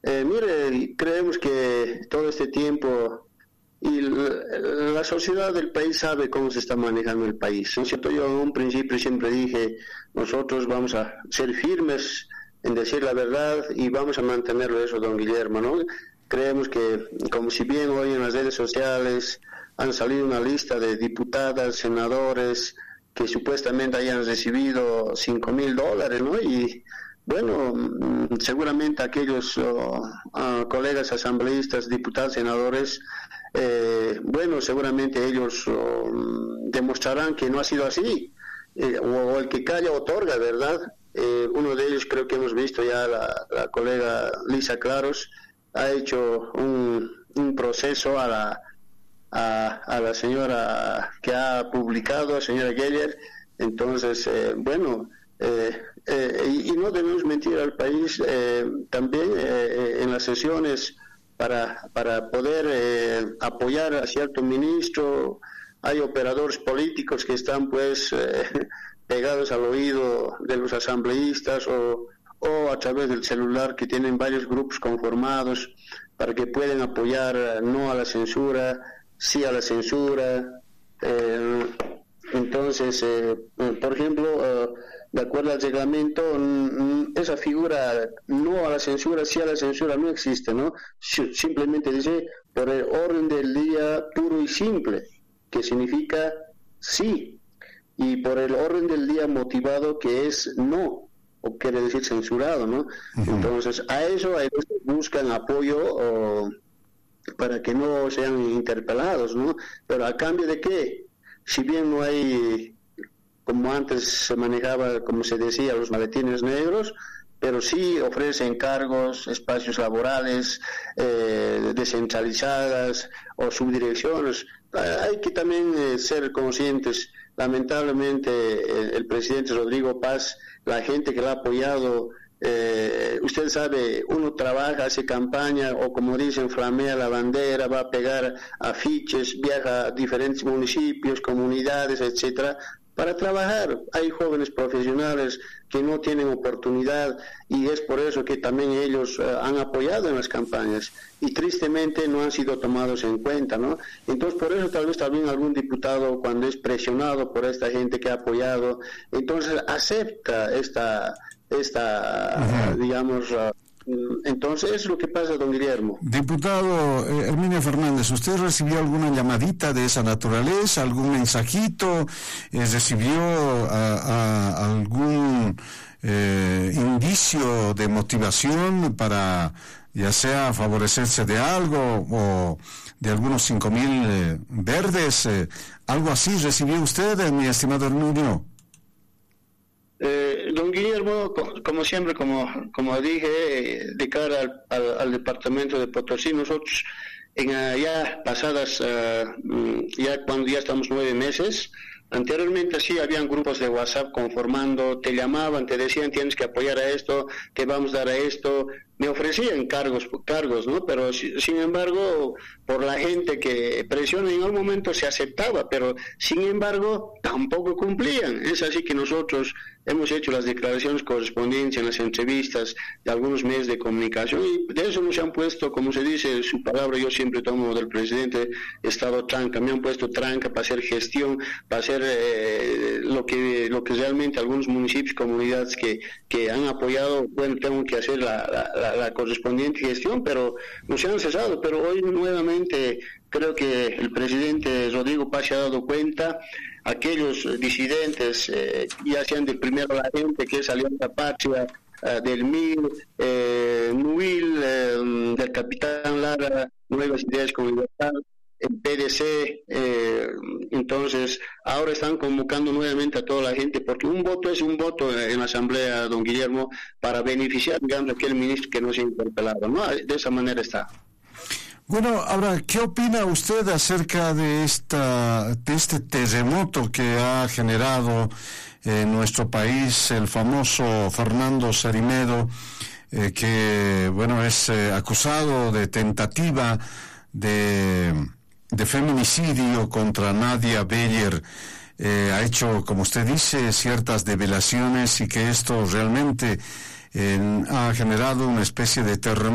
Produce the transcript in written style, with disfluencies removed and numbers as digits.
Mire, creemos que todo este tiempo y la sociedad del país sabe cómo se está manejando el país, ¿no es cierto? Yo en un principio siempre dije, nosotros vamos a ser firmes en decir la verdad y vamos a mantenerlo eso, don Guillermo, ¿no? Creemos que, como si bien hoy en las redes sociales han salido una lista de diputadas, senadores, que supuestamente hayan recibido $5,000, ¿no? Y bueno, seguramente aquellos colegas asambleístas, diputados, senadores, bueno, seguramente ellos demostrarán que no ha sido así, o el que calla otorga, ¿verdad? Uno de ellos, creo que hemos visto ya, la colega Lisa Claros, ha hecho un proceso a la señora que ha publicado, señora Geyer. Entonces, bueno, y no debemos mentir al país, también en las sesiones para poder apoyar a cierto ministro, hay operadores políticos que están pues pegados al oído de los asambleístas o a través del celular, que tienen varios grupos conformados para que puedan apoyar no a la censura, sí a la censura. Entonces, por ejemplo, de acuerdo al reglamento, esa figura no a la censura, sí a la censura no existe, ¿no? Simplemente dice por el orden del día puro y simple, que significa sí, y por el orden del día motivado, que es no, o quiere decir censurado, ¿no? Uh-huh. Entonces, a eso buscan apoyo para que no sean interpelados, ¿no? Pero ¿a cambio de qué? Si bien no hay, como antes se manejaba, como se decía, los maletines negros, pero sí ofrecen cargos, espacios laborales, descentralizadas o subdirecciones. Hay que también ser conscientes. Lamentablemente el presidente Rodrigo Paz, la gente que lo ha apoyado, usted sabe, uno trabaja, hace campaña, o como dicen, flamea la bandera, va a pegar afiches, viaja a diferentes municipios, comunidades, etcétera, para trabajar. Hay jóvenes profesionales que no tienen oportunidad, y es por eso que también ellos han apoyado en las campañas, y tristemente no han sido tomados en cuenta, ¿no? Entonces, por eso tal vez también algún diputado, cuando es presionado por esta gente que ha apoyado, entonces acepta esta digamos, entonces es lo que pasa, don Guillermo. Diputado Herminio Fernández, ¿usted recibió alguna llamadita de esa naturaleza, algún mensajito, recibió algún indicio de motivación para, ya sea favorecerse de algo o de algunos 5,000 verdes, algo así recibió usted, mi estimado Herminio? Don Guillermo, como siempre, como dije, de cara al departamento de Potosí, nosotros en ya pasadas, ya cuando ya estamos 9 meses, anteriormente sí habían grupos de WhatsApp conformando, te llamaban, te decían tienes que apoyar a esto, te vamos a dar a esto, me ofrecían cargos, ¿no? Pero sin embargo, por la gente que presiona, en algún momento se aceptaba, pero sin embargo tampoco cumplían. Es así que nosotros hemos hecho las declaraciones correspondientes en las entrevistas de algunos medios de comunicación, y de eso nos han puesto, como se dice, su palabra yo siempre tomo del presidente, estado tranca, me han puesto tranca para hacer gestión, para hacer lo que realmente algunos municipios, comunidades que han apoyado, bueno, tengo que hacer la correspondiente gestión, pero no se han cesado. Pero hoy nuevamente creo que el presidente Rodrigo Paz se ha dado cuenta, aquellos disidentes, ya sean de Primero la Gente, que es Alianza Patria, del MIR, NUIL, del Capitán Lara, Nuevas Ideas con Libertad, el PDC, entonces ahora están convocando nuevamente a toda la gente, porque un voto es un voto en la Asamblea, don Guillermo, para beneficiar, digamos, a aquel ministro que no se ha interpelado, ¿no? De esa manera está. Bueno, ahora, ¿qué opina usted acerca de este terremoto que ha generado en nuestro país el famoso Fernando Sarimedo, que, bueno, es acusado de tentativa de feminicidio contra Nadia Beller? Ha hecho, como usted dice, ciertas develaciones, y que esto realmente ha generado una especie de terremoto